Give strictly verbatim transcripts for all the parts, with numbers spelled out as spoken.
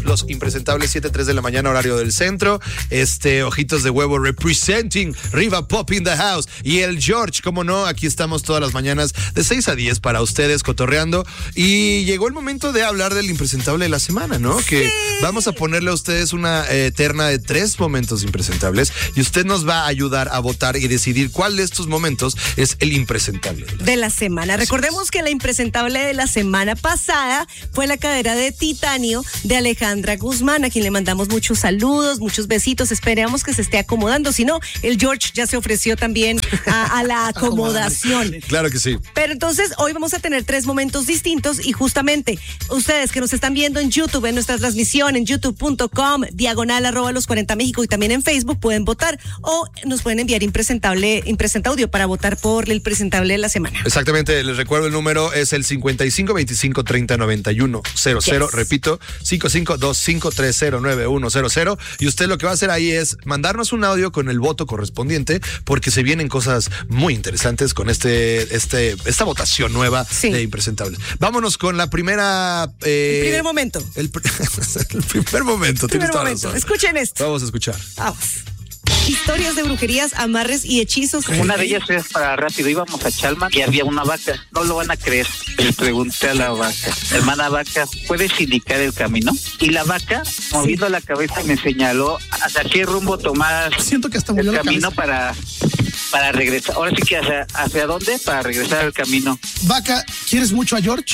los impresentables, siete a tres de la mañana, horario del centro. Este, Ojitos de Huevo representing Riva Pop in the house. Y el George, cómo no, aquí estamos todas las mañanas de seis a diez para ustedes, cotorreando. Y llegó el momento de hablar del impresentable de la semana, ¿no? Que sí. Vamos a ponerle a ustedes una eh, terna de tres momentos impresentables y usted nos va a ayudar a votar y decidir cuál de estos momentos es el impresentable de la, de la semana. Recordemos que la impresentable de la semana pasada fue la cadera de titanio de Alejandra Guzmán, a quien le mandamos muchos saludos, muchos besitos. Esperamos que se esté acomodando. Si no, el George ya se ofreció también a, a la acomodación. Claro que sí. Pero entonces hoy vamos a tener tres momentos distintos y justamente ustedes que nos están viendo en YouTube, en nuestra transmisión en youtube punto com, diagonal arroba los cuarenta México, y también en Facebook pueden votar o nos pueden enviar impresentable, impresentaudio para votar por el impresentable de la semana. Exactamente, les recuerdo el número es el cincuenta y cinco veinticinco treinta noventa y uno cero cero, yes. Repito, cinco cinco dos cinco tres cero nueve uno cero cero, y usted lo que va a hacer ahí es mandarnos un audio con el voto correspondiente, porque se vienen cosas muy interesantes con este, este, esta votación nueva, sí, de impresentables. Vámonos con la primera... Eh, el primer momento. El, el primer momento. Primer momento. Escuchen esto. Vamos a escuchar. Vamos. Historias de brujerías, amarres y hechizos. Una de ellas es para rápido. Íbamos a Chalma y había una vaca. No lo van a creer. Le pregunté a la vaca, hermana vaca, ¿puedes indicar el camino? Y la vaca, moviendo sí. la cabeza, me señaló hacia qué rumbo tomar. Siento que hasta el camino para, para regresar. Ahora sí que hacia, hacia dónde para regresar al camino. Vaca, ¿quieres mucho a George?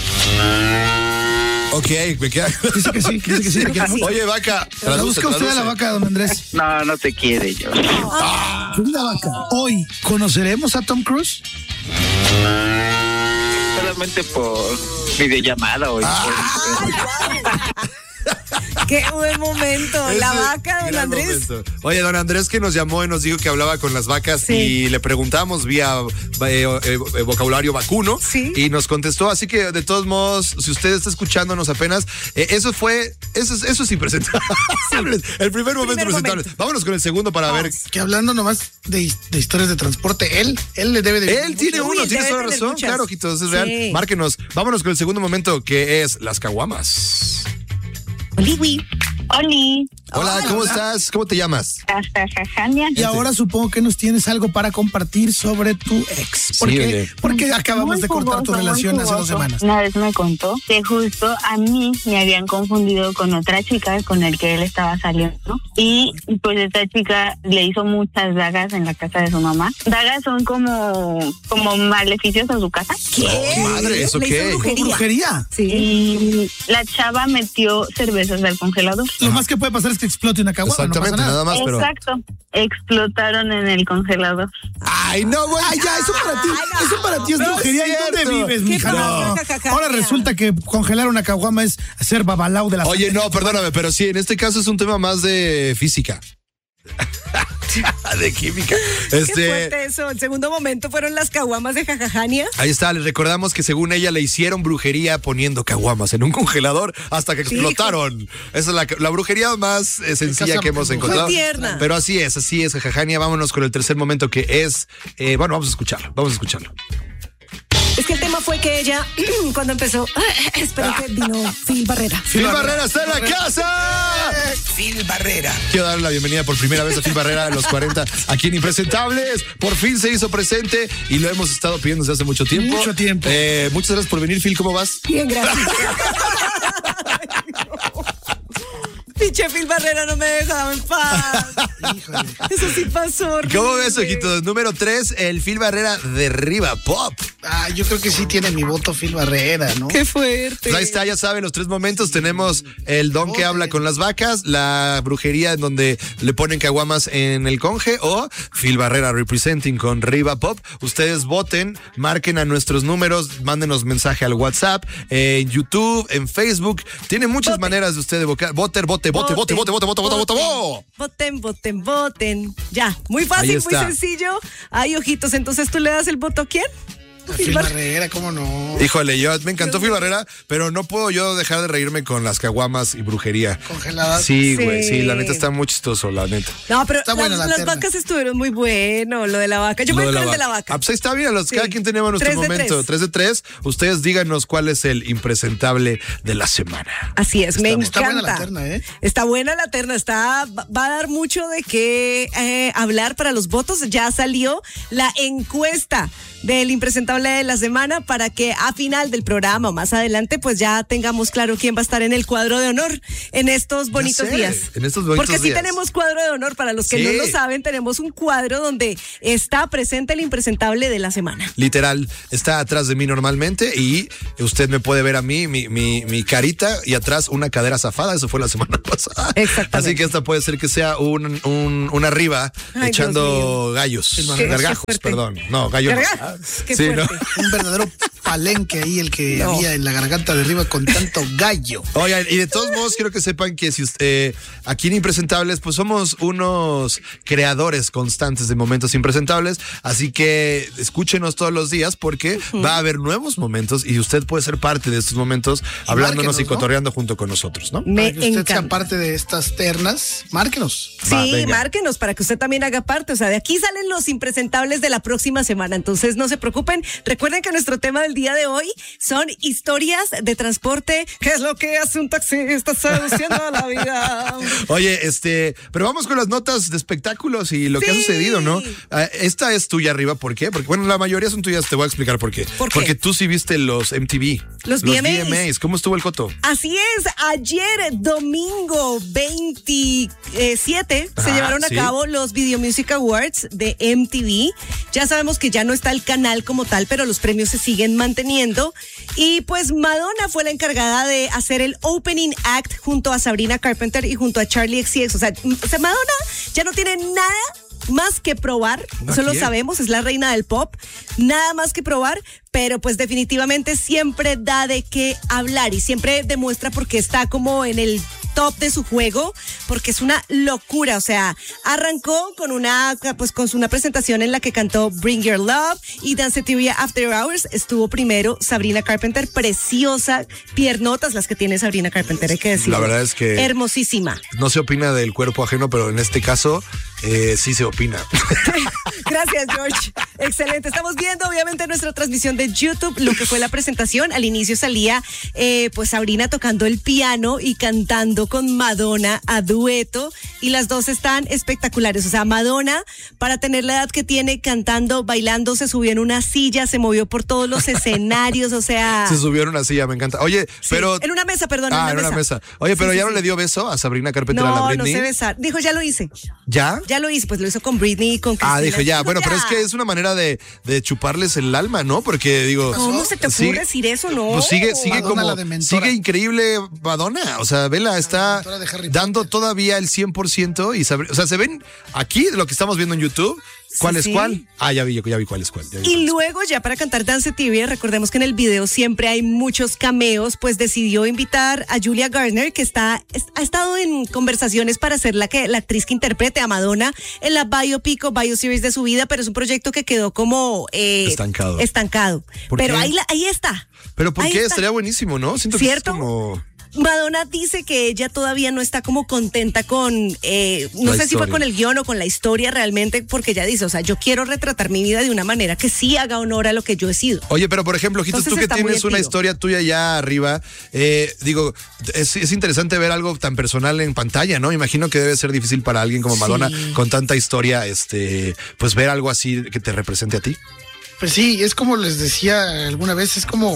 Ok, me queda. Dice que sí, dice que sí. Me queda mucho. Oye, vaca. Traduzca usted a la vaca, don Andrés. No, no te quiere, yo. Ah, querida vaca, hoy conoceremos a Tom Cruise. Solamente por videollamada hoy. Ah. Qué buen momento. Ese la vaca, don Andrés. Momento. Oye, don Andrés, que nos llamó y nos dijo que hablaba con las vacas, sí, y le preguntamos vía eh, eh, vocabulario vacuno, sí, y nos contestó. Así que, de todos modos, si usted está escuchándonos apenas, eh, eso fue, eso es, eso es impresentable. Sí. El primer momento primer presentable. Momento. Vámonos con el segundo para Vamos. ver. Que hablando nomás de, de historias de transporte, él, él le debe de... Él tiene uno, tiene toda razón. Muchas. Claro, Quitos, es sí. real. Márquenos. Vámonos con el segundo momento, que es las caguamas. Oliwi. Oli. Hola, Hola, ¿cómo hola. estás? ¿Cómo te llamas? Hasta Jajania. Y ahora supongo que nos tienes algo para compartir sobre tu ex. ¿Por sí, qué? oye. Porque acabamos Muy de cortar jugoso, tu relación muy hace dos jugoso. semanas. Una vez me contó que justo a mí me habían confundido con otra chica con el que él estaba saliendo. Y pues esta chica le hizo muchas dagas en la casa de su mamá. Dagas son como, como maleficios en su casa. ¿Qué? Oh, madre, ¿eso Le hizo qué? brujería. ¿Brujería? Sí. Y la chava metió cervezas al congelador. Lo más que puede pasar es que explote una caguama. Exactamente, no pasa nada nada. más, pero. Exacto. Explotaron en el congelador. Ay, no, güey. Ay, ya, eso para ti, Ay, no. eso para ti es No brujería. es ¿Y dónde cierto. vives, ¿Qué mija? pasa, No. jajaja? Ahora resulta que congelar una caguama es hacer babalao de la... Oye, no, perdóname, pero sí, en este caso es un tema más de física. De química. Qué Este, fuerte eso. El segundo momento fueron las caguamas de Jajajania. ahí está, les recordamos que según ella le hicieron brujería poniendo caguamas en un congelador hasta que Sí, explotaron. Esa es la, la brujería más eh, sencilla que hemos encontrado. Muy tierna. Pero así es, así es, Jajajania. Vámonos con el tercer momento, que es, eh, bueno, vamos a escucharlo, vamos a escucharlo. Es que el tema fue que ella, cuando empezó, espero que vino Phil Barrera. ¡Phil Barrera está en la casa! Phil Barrera. Quiero darle la bienvenida por primera vez a Phil Barrera de los cuarenta aquí en Impresentables. Por fin se hizo presente y lo hemos estado pidiendo desde hace mucho tiempo. Mucho tiempo. Eh, muchas gracias por venir, Phil. ¿Cómo vas? Bien, gracias. Pinche Phil Barrera no me dejaba en paz. Híjole. Eso sí pasó. Horrible. ¿Cómo ves, ojitos? Número tres, el Phil Barrera de Riva Pop. Ah, yo creo que sí tiene mi voto Phil Barrera, ¿no? Qué fuerte. Pues ahí está, ya saben, los tres momentos. Tenemos el don que habla con las vacas, la brujería en donde le ponen caguamas en el conge, o Phil Barrera representing con Riva Pop. Ustedes voten, marquen a nuestros números, mándenos mensaje al WhatsApp, eh, en YouTube, en Facebook. Tiene muchas Voten. maneras de ustedes votar. Voter, vote, vote, vote, vote, vote, vote, vote, vote, vote. Voten, voten, voten. Ya, muy Ahí fácil, muy está. sencillo. Ay, ojitos, entonces tú le das el voto a quién? Phil Barrera, ¿cómo no? Híjole, yo me encantó Phil Barrera, pero no puedo yo dejar de reírme con las caguamas y brujería. Congeladas. Sí, Sí. güey, sí, la neta está muy chistoso, la neta. No, pero Está las, buena la las terna. vacas estuvieron muy bueno, lo de la vaca. Yo Lo voy con el va- de la vaca. Ah, pues ahí está, mira, los, Sí. cada quien tenemos nuestro Tres de momento. tres. Tres de tres. Ustedes díganos cuál es el impresentable de la semana. Así es, me Está- encanta. está buena la terna, ¿eh? Está buena la terna, está, va a dar mucho de qué eh, hablar para los votos. Ya salió la encuesta del impresentable de la semana para que a final del programa o más adelante pues ya tengamos claro quién va a estar en el cuadro de honor en estos bonitos sé, días. en estos bonitos Porque sí días. tenemos cuadro de honor, para los que Sí. no lo saben, tenemos un cuadro donde está presente el impresentable de la semana. Literal, está atrás de mí normalmente y usted me puede ver a mí, mi, mi, mi carita y atrás una cadera zafada. Eso fue la semana pasada. Exactamente. Así que esta puede ser que sea un, un, un arriba Ay, echando gallos. Qué- Gargajos, qué fuerte. perdón. No, gallos. no. Gargajos, qué Sí, ¿no? fuerte. Un verdadero palenque ahí el que No. había en la garganta de arriba con tanto gallo. Oigan, y de todos modos quiero que sepan que si usted, aquí en Impresentables, pues somos unos creadores constantes de momentos impresentables, así que escúchenos todos los días porque va a haber nuevos momentos y usted puede ser parte de estos momentos hablándonos y márquenos, ¿no? cotorreando junto con nosotros, ¿no? Me Para que usted sea encanta. parte de estas ternas, márquenos. Sí, Va, venga. márquenos para que usted también haga parte. O sea, de aquí salen los impresentables de la próxima semana. Entonces, no se preocupen. Recuerden que nuestro tema del día de hoy son historias de transporte. ¿Qué es lo que hace un taxista seduciendo a la vida? Oye, este, pero vamos con las notas de espectáculos y lo que ha Sí. sucedido, ¿no? Ah, esta es tuya arriba, ¿por qué? Porque, bueno, la mayoría son tuyas, te voy a explicar por qué. ¿Por qué? Porque tú sí viste los M T V. Los V M As. V M As. ¿Cómo estuvo el coto? Así es, ayer domingo veintisiete se Ajá, llevaron a sí. cabo los Video Music Awards de M T V. Ya sabemos que ya no está el canal como tal, pero los premios se siguen manteniendo. Y pues Madonna fue la encargada de hacer el opening act junto a Sabrina Carpenter y junto a Charlie X C X. O sea, m- o sea, Madonna ya no tiene nada más que probar, ¿A eso lo quién? sabemos, es la reina del pop, nada más que probar, pero pues definitivamente siempre da de qué hablar y siempre demuestra porque está como en el top de su juego, porque es una locura, o sea, arrancó con una pues con una presentación en la que cantó Bring Your Love y Danceteria After Hours, estuvo primero Sabrina Carpenter, preciosa, piernotas las que tiene Sabrina Carpenter, hay que decirlo. La verdad es que- hermosísima. No se opina del cuerpo ajeno, pero en este caso eh, sí se opina. Gracias, George. Excelente. Estamos viendo, obviamente, nuestra transmisión de YouTube, lo que fue la presentación. Al inicio salía, eh, pues, Sabrina tocando el piano y cantando con Madonna a dueto. Y las dos están espectaculares. O sea, Madonna, para tener la edad que tiene, cantando, bailando, se subió en una silla, se movió por todos los escenarios. O sea. Se subieron a una silla, me encanta. Oye, sí, pero... en una mesa, perdón. Ah, en una mesa. Oye, pero Sí, ya sí, no sí. le dio beso a Sabrina Carpenter a la No, no Britney. sé besar. Dijo, ya lo hice. ¿Ya? Ya lo hice, pues lo hizo con Britney y con Cristina. Ah, dijo ya. Dijo, Bueno, pero ya. es que es una manera de, de chuparles el alma, ¿no? Porque digo. ¿Cómo se te ocurre sigue- decir eso? No. Pues sigue, sigue Madonna, como. la de mentora. Sigue increíble Madonna. O sea, vela, está mentora de Harry dando Potter. todavía el cien por ciento y sabe- o sea, se ven aquí lo que estamos viendo en YouTube. ¿Cuál Sí, es sí. cuál? Ah, ya vi, ya vi cuál es cuál. ya vi Y cuál es. luego ya para cantar Danceteria, recordemos que en el video siempre hay muchos cameos, pues decidió invitar a Julia Garner, que está es- ha estado en conversaciones para ser la que la actriz que interprete a Madonna en la biopic o bioseries de su vida, pero es un proyecto que quedó como eh, Estancado. estancado. ¿Por Pero qué? ahí la- ahí está. Pero ¿por Ahí qué? está. Estaría buenísimo, ¿no? Siento ¿Cierto? que es como. Madonna dice que ella todavía no está como contenta con, eh, no La sé si fue historia. con el guión o con la historia realmente, porque ella dice, o sea, yo quiero retratar mi vida de una manera que sí haga honor a lo que yo he sido. Oye, pero por ejemplo, Ojitos, Entonces tú que está muy tienes una activo. historia tuya ya arriba, eh, digo, es, es interesante ver algo tan personal en pantalla, ¿no? Me imagino que debe ser difícil para alguien como Madonna, Sí. con tanta historia, este, pues ver algo así que te represente a ti. Pues sí, es como les decía alguna vez, es como,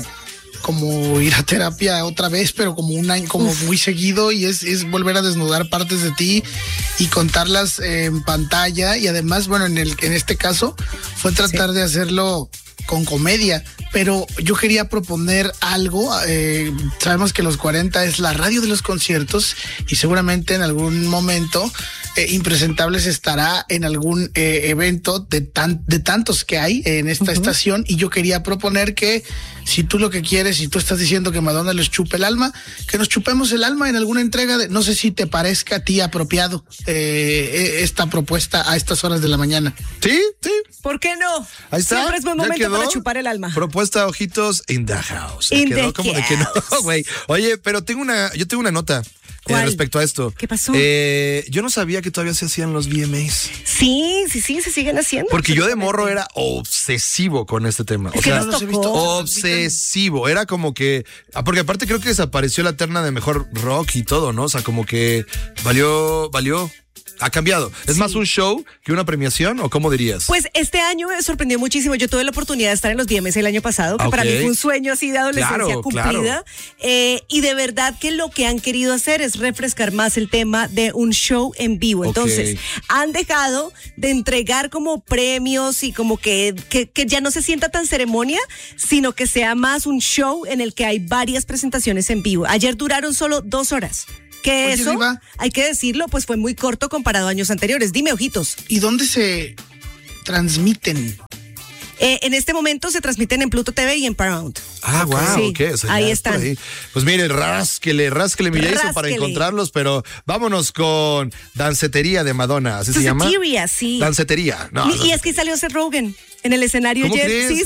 como ir a terapia otra vez, pero como un año, como muy seguido, y es, es volver a desnudar partes de ti y contarlas eh, en pantalla. Y además, bueno, en el, en este caso, fue tratar de hacerlo con comedia, pero yo quería proponer algo. Eh, sabemos que los cuarenta es la radio de los conciertos y seguramente en algún momento eh, Impresentables estará en algún eh, evento de, tan, de tantos que hay en esta uh-huh. estación, y yo quería proponer que si tú lo que quieres, si tú estás diciendo que Madonna les chupe el alma, que nos chupemos el alma en alguna entrega de, no sé si te parezca a ti apropiado eh, esta propuesta a estas horas de la mañana. Sí, sí. ¿Por qué no? Ahí está. Siempre es buen momento para chupar el alma. Propuesta, ojitos, in the house. In quedó the como house. de que no, güey. Oye, pero tengo una, yo tengo una nota. Eh, respecto a esto. ¿Qué pasó? Eh, yo no sabía que todavía se hacían los V M As. Sí, sí, sí, se siguen haciendo. Porque yo de morro era obsesivo con este tema. O ¿Qué sea, nos los he visto obsesivo. Era como que, porque aparte creo que desapareció la terna de mejor rock y todo, ¿no? O sea, como que valió, valió. Ha cambiado. ¿Es sí. más un show que una premiación o cómo dirías? Pues este año me sorprendió muchísimo. Yo tuve la oportunidad de estar en los V M S el año pasado, que okay. para mí fue un sueño así de adolescencia claro, cumplida. Claro. Eh, y de verdad que lo que han querido hacer es refrescar más el tema de un show en vivo. Entonces, okay. han dejado de entregar como premios y como que, que, que ya no se sienta tan ceremonia, sino que sea más un show en el que hay varias presentaciones en vivo. Ayer duraron solo dos horas. Que Oye, eso, Diva, hay que decirlo, pues fue muy corto comparado a años anteriores. Dime, ojitos. ¿Y dónde se transmiten? Eh, en este momento se transmiten en Pluto T V y en Paramount. Ah, wow, sí, ok. O sea, ahí están. Ahí. Pues mire, rásquele, rásquele mi Jason para encontrarlos, pero vámonos con Dancetería de Madonna, ¿así se llama? Dancetería, sí. Dancetería. No, y, y es que salió Seth Rogen en el escenario ayer. Sí,